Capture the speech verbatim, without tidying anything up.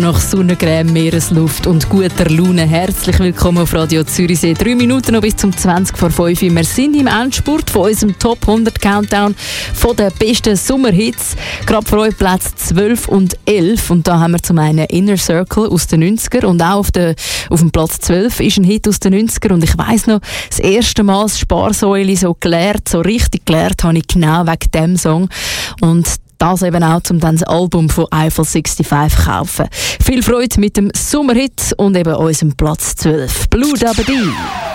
Nach Sonnencreme, Meeresluft und guter Laune. Herzlich willkommen auf Radio Zürichsee. Drei Minuten noch bis zum zwanzig vor fünf. Wir sind im Endspurt von unserem Top hundert Countdown von den besten Sommerhits. Gerade für euch Platz zwölf und elf. Und da haben wir zum einen Inner Circle aus den neunziger und auch auf, der, auf dem Platz zwölf ist ein Hit aus den neunziger. Und ich weiss noch, das erste Mal das Sparsäule so gelernt, so richtig gelernt habe ich genau wegen diesem Song. Und das eben auch, um dann das Album von Eiffel fünfundsechzig zu kaufen. Viel Freude mit dem Sommerhit und eben unserem Platz zwölf. Blue Dabba Dee.